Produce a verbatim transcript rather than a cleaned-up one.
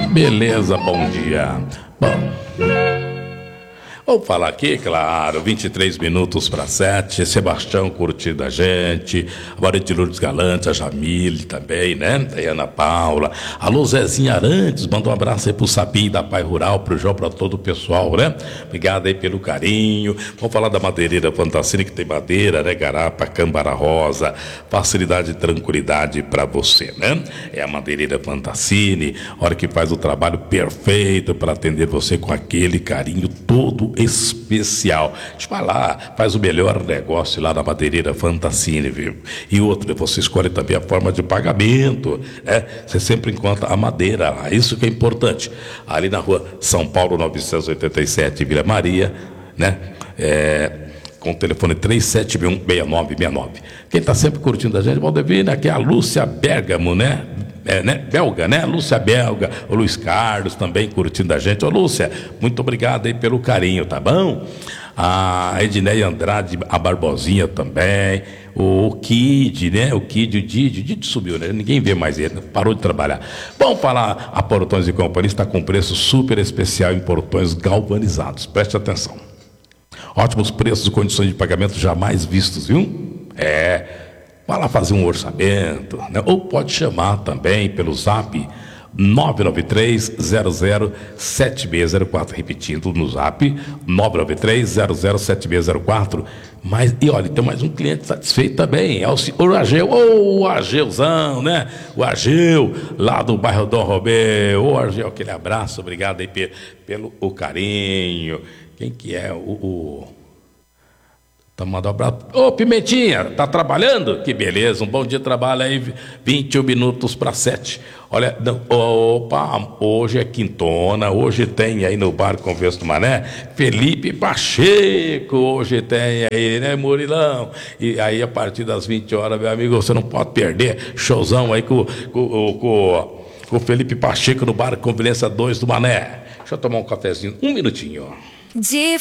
Beleza, bom dia. Bom, vamos falar aqui, claro, vinte e três minutos para sete, Sebastião curtindo a gente, a Maria de Lourdes Galante, a Jamile também, né? A Ana Paula, alô Zezinha Arantes, manda um abraço aí pro Sabi da Pai Rural, pro João, para todo o pessoal, né? Obrigado aí pelo carinho. Vamos falar da madeireira Fantacini, que tem madeira, né? Garapa, Câmara Rosa, facilidade e tranquilidade para você, né? É a madeireira Fantacini, hora que faz o trabalho perfeito para atender você com aquele carinho todo especial. Deixa eu falar, faz o melhor negócio lá na madeireira Fantacini, viu? E outra, você escolhe também a forma de pagamento, né? Você sempre encontra a madeira lá, isso que é importante. Ali na rua São Paulo novecentos e oitenta e sete, Vila Maria, né? É, com o telefone três sete um, seis nove seis nove. Quem está sempre curtindo a gente, Valdevina, aqui é a Lúcia Bergamo, né? É, né? Belga, né? Lúcia Belga, o Luiz Carlos também curtindo a gente. Ô Lúcia, muito obrigado aí pelo carinho, tá bom? A Edneia Andrade, a Barbosinha também, o Kid, né? O Kid, o Didi, o Didi subiu, né? Ninguém vê mais ele, parou de trabalhar. Vamos falar, a Portões e Companhia está com preço super especial em portões galvanizados, preste atenção. Ótimos preços e condições de pagamento jamais vistos, viu? É... Vai lá fazer um orçamento, né? Ou pode chamar também pelo zap nove nove três zero zero sete seis zero quatro, repetindo no zap nove nove três zero zero sete seis zero quatro. Mas, e olha, tem mais um cliente satisfeito também, é o senhor Ageu, ô, o Ageuzão, né? O Ageu, lá do bairro Dom Robert. Ô, Ageu, aquele abraço, obrigado aí pelo, pelo o carinho. Quem que é o... o... Tá mandando um abraço. Ô, Pimentinha, tá trabalhando? Que beleza, um bom dia de trabalho aí, vinte e um minutos para sete. Olha, não, opa, hoje é quintona, hoje tem aí no bar Converso do Mané, Felipe Pacheco, hoje tem aí, né, Murilão? E aí, a partir das vinte horas, meu amigo, você não pode perder, showzão aí com, com, com, com o Felipe Pacheco no bar Convivência dois do Mané. Deixa eu tomar um cafezinho, um minutinho. De